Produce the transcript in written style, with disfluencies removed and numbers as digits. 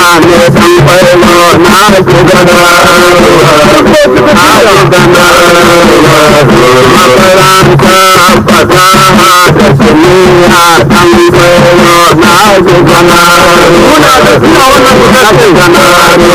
ne san kwailo na shugaba makaranta fasaha da kimiyya san kwailo na shugaba